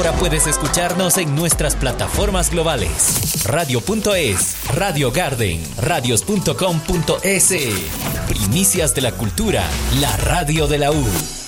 Ahora puedes escucharnos en nuestras plataformas globales. Radio.es, Radio Garden, radios.com.es. Primicias de la cultura, la radio de la U.